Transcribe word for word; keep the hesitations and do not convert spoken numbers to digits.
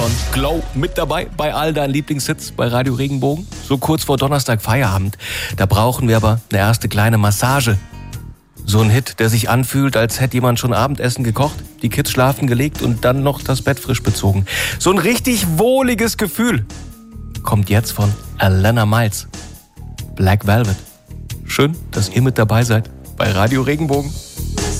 und Glow mit dabei bei all deinen Lieblingshits bei Radio Regenbogen. So kurz vor Donnerstag Feierabend. Da brauchen wir aber eine erste kleine Massage. So ein Hit, der sich anfühlt, als hätte jemand schon Abendessen gekocht, die Kids schlafen gelegt und dann noch das Bett frisch bezogen. So ein richtig wohliges Gefühl kommt jetzt von Alana Miles. Black Velvet. Schön, dass ihr mit dabei seid bei Radio Regenbogen.